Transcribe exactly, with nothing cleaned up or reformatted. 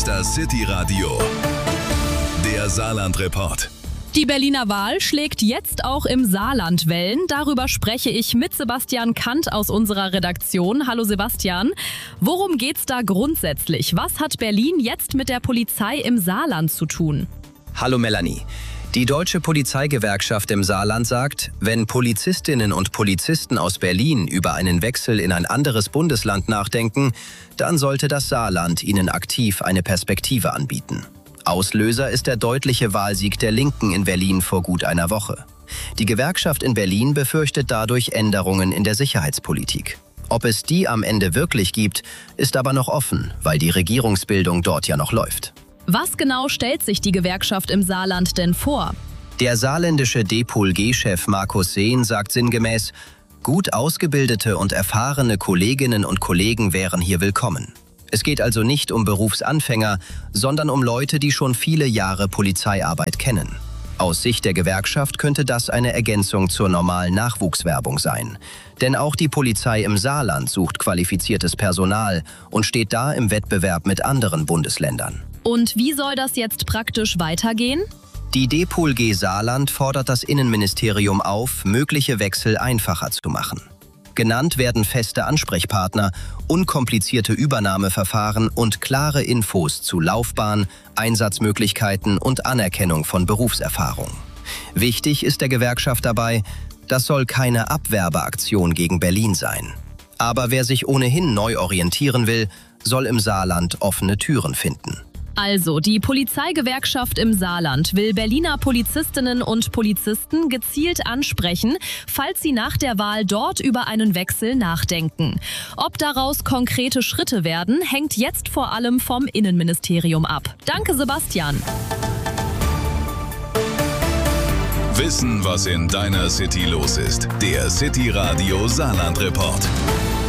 ist das City-Radio, der Saarland-Report. Die Berliner Wahl schlägt jetzt auch im Saarland Wellen. Darüber spreche ich mit Sebastian Kant aus unserer Redaktion. Hallo Sebastian. Worum geht's da grundsätzlich? Was hat Berlin jetzt mit der Polizei im Saarland zu tun? Hallo Melanie. Die Deutsche Polizeigewerkschaft im Saarland sagt, wenn Polizistinnen und Polizisten aus Berlin über einen Wechsel in ein anderes Bundesland nachdenken, dann sollte das Saarland ihnen aktiv eine Perspektive anbieten. Auslöser ist der deutliche Wahlsieg der Linken in Berlin vor gut einer Woche. Die Gewerkschaft in Berlin befürchtet dadurch Änderungen in der Sicherheitspolitik. Ob es die am Ende wirklich gibt, ist aber noch offen, weil die Regierungsbildung dort ja noch läuft. Was genau stellt sich die Gewerkschaft im Saarland denn vor? Der saarländische D P O L G-Chef Markus Sehn sagt sinngemäß, gut ausgebildete und erfahrene Kolleginnen und Kollegen wären hier willkommen. Es geht also nicht um Berufsanfänger, sondern um Leute, die schon viele Jahre Polizeiarbeit kennen. Aus Sicht der Gewerkschaft könnte das eine Ergänzung zur normalen Nachwuchswerbung sein. Denn auch die Polizei im Saarland sucht qualifiziertes Personal und steht da im Wettbewerb mit anderen Bundesländern. Und wie soll das jetzt praktisch weitergehen? Die D P O L G Saarland fordert das Innenministerium auf, mögliche Wechsel einfacher zu machen. Genannt werden feste Ansprechpartner, unkomplizierte Übernahmeverfahren und klare Infos zu Laufbahn, Einsatzmöglichkeiten und Anerkennung von Berufserfahrung. Wichtig ist der Gewerkschaft dabei, das soll keine Abwerbeaktion gegen Berlin sein. Aber wer sich ohnehin neu orientieren will, soll im Saarland offene Türen finden. Also, die Polizeigewerkschaft im Saarland will Berliner Polizistinnen und Polizisten gezielt ansprechen, falls sie nach der Wahl dort über einen Wechsel nachdenken. Ob daraus konkrete Schritte werden, hängt jetzt vor allem vom Innenministerium ab. Danke, Sebastian. Wissen, was in deiner City los ist. Der City-Radio Saarland-Report.